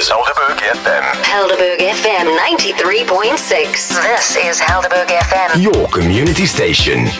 is Helderberg FM. Helderberg FM 93.6. This is Helderberg FM. Your community station.